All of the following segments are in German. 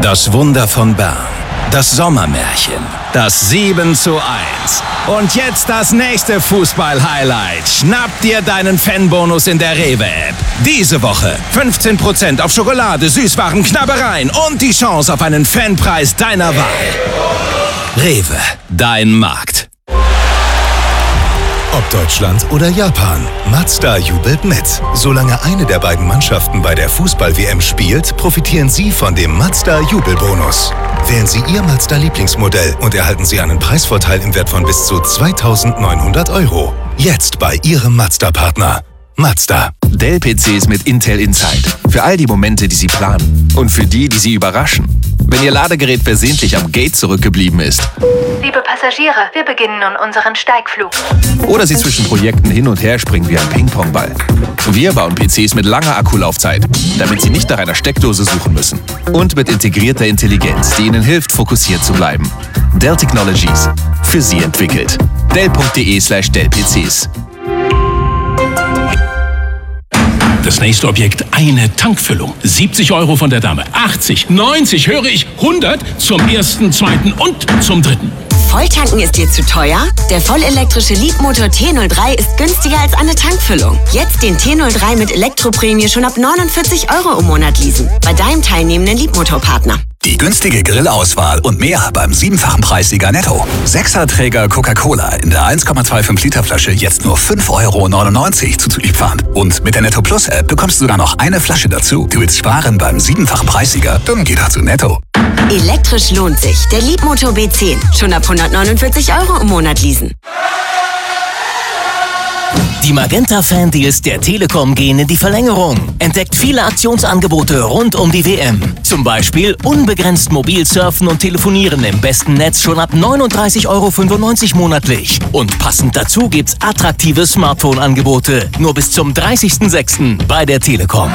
Das Wunder von Bern. Das Sommermärchen. Das 7:1. Und jetzt das nächste Fußball-Highlight. Schnapp dir deinen Fanbonus in der Rewe-App. Diese Woche 15% auf Schokolade, Süßwaren, Knabbereien und die Chance auf einen Fanpreis deiner Wahl. Rewe, dein Markt. Ob Deutschland oder Japan, Mazda jubelt mit. Solange eine der beiden Mannschaften bei der Fußball-WM spielt, profitieren Sie von dem Mazda-Jubelbonus. Wählen Sie Ihr Mazda-Lieblingsmodell und erhalten Sie einen Preisvorteil im Wert von bis zu 2.900 €. Jetzt bei Ihrem Mazda-Partner. Mazda. Dell-PCs mit Intel Inside. Für all die Momente, die Sie planen. Und für die, die Sie überraschen. Wenn Ihr Ladegerät versehentlich am Gate zurückgeblieben ist. Liebe Passagiere, wir beginnen nun unseren Steigflug. Oder Sie zwischen Projekten hin und her springen wie ein Ping-Pong-Ball. Wir bauen PCs mit langer Akkulaufzeit, damit Sie nicht nach einer Steckdose suchen müssen. Und mit integrierter Intelligenz, die Ihnen hilft, fokussiert zu bleiben. Dell Technologies. Für Sie entwickelt. Dell.de/Dell-PCs. Das nächste Objekt, eine Tankfüllung. 70 € von der Dame, 80, 90, höre ich, 100 zum ersten, zweiten und zum dritten. Volltanken ist dir zu teuer? Der vollelektrische Leapmotor T03 ist günstiger als eine Tankfüllung. Jetzt den T03 mit Elektroprämie schon ab 49 € im Monat leasen. Bei deinem teilnehmenden Leapmotor-Partner. Die günstige Grillauswahl und mehr beim 7-fachen Preissieger Netto. 6er-Träger Coca-Cola in der 1,25 Liter Flasche jetzt nur 5,99 € zuzüglich Pfand. Und mit der Netto Plus App bekommst du sogar noch eine Flasche dazu. Du willst sparen beim 7-fachen Preissieger? Dann geh doch zu Netto. Elektrisch lohnt sich. Der Leapmotor B10. Schon ab 149 € im Monat leasen. Die Magenta-Fan-Deals der Telekom gehen in die Verlängerung. Entdeckt viele Aktionsangebote rund um die WM. Zum Beispiel unbegrenzt mobil surfen und telefonieren im besten Netz schon ab 39,95 € monatlich. Und passend dazu gibt's attraktive Smartphone-Angebote. Nur bis zum 30.06. bei der Telekom.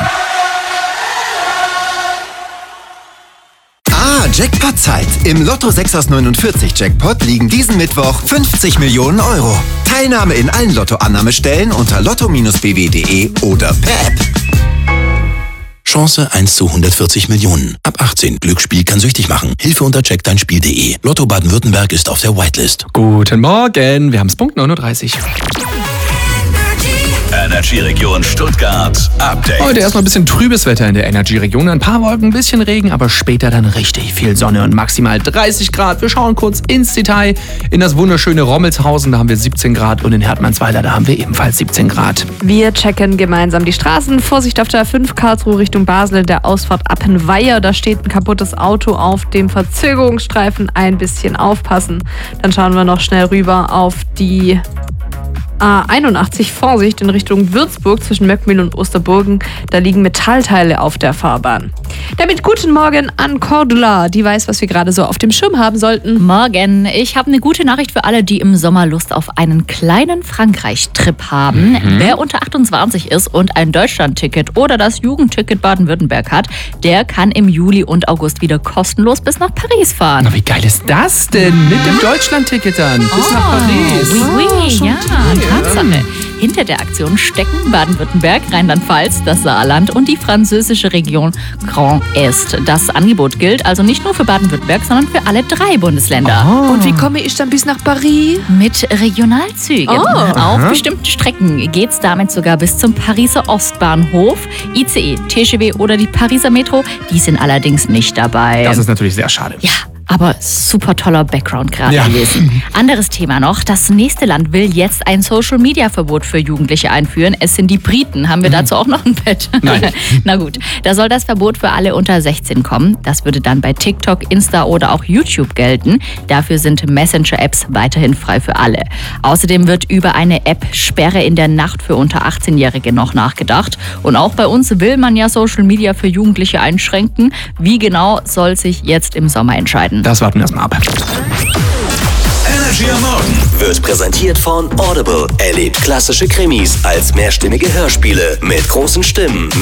Jackpot-Zeit. Im Lotto 6 aus 49 Jackpot liegen diesen Mittwoch 50 Millionen €. Teilnahme in allen Lottoannahmestellen unter lotto-bw.de oder per App. Chance 1 zu 140 Millionen. Ab 18. Glücksspiel kann süchtig machen. Hilfe unter checkdeinspiel.de. Lotto Baden-Württemberg ist auf der Whitelist. Guten Morgen, wir haben es Punkt 9:30 Uhr. Energy-Region Stuttgart. Update. Heute erstmal ein bisschen trübes Wetter in der Energy-Region. Ein paar Wolken, ein bisschen Regen, aber später dann richtig viel Sonne und maximal 30 Grad. Wir schauen kurz ins Detail. In das wunderschöne Rommelshausen, da haben wir 17 Grad und in Hertmannsweiler, da haben wir ebenfalls 17 Grad. Wir checken gemeinsam die Straßen. Vorsicht auf der A5 Karlsruhe Richtung Basel in der Ausfahrt Appenweier. Da steht ein kaputtes Auto auf dem Verzögerungsstreifen. Ein bisschen aufpassen. Dann schauen wir noch schnell rüber auf die A81, Vorsicht in Richtung Würzburg zwischen Möckmühl und Osterburgen. Da liegen Metallteile auf der Fahrbahn. Damit guten Morgen an Cordula, die weiß, was wir gerade so auf dem Schirm haben sollten. Morgen. Ich habe eine gute Nachricht für alle, die im Sommer Lust auf einen kleinen Frankreich-Trip haben. Wer unter 28 ist und ein Deutschland-Ticket oder das Jugendticket Baden-Württemberg hat, der kann im Juli und August wieder kostenlos bis nach Paris fahren. Na, wie geil ist das denn? Mit dem Deutschland-Ticket dann. Bis nach Paris. Oui, ja. Tatsache. Hinter der Aktion stecken Baden-Württemberg, Rheinland-Pfalz, das Saarland und die französische Region Grand Est. Das Angebot gilt also nicht nur für Baden-Württemberg, sondern für alle 3 Bundesländer. Und wie komme ich dann bis nach Paris? Mit Regionalzügen. Auf bestimmten Strecken geht's damit sogar bis zum Pariser Ostbahnhof. ICE, TGV oder die Pariser Metro, die sind allerdings nicht dabei. Das ist natürlich sehr schade. Ja. Aber super toller Background gerade gewesen. Anderes Thema noch. Das nächste Land will jetzt ein Social-Media-Verbot für Jugendliche einführen. Es sind die Briten. Haben wir dazu auch noch ein Bett? Nein. Na gut. Da soll das Verbot für alle unter 16 kommen. Das würde dann bei TikTok, Insta oder auch YouTube gelten. Dafür sind Messenger-Apps weiterhin frei für alle. Außerdem wird über eine App-Sperre in der Nacht für unter 18-Jährige noch nachgedacht. Und auch bei uns will man ja Social-Media für Jugendliche einschränken. Wie genau, soll sich jetzt im Sommer entscheiden. Das warten wir erstmal ab. Energy am Morgen Wird präsentiert von Audible. Erlebt klassische Krimis als mehrstimmige Hörspiele mit großen Stimmen.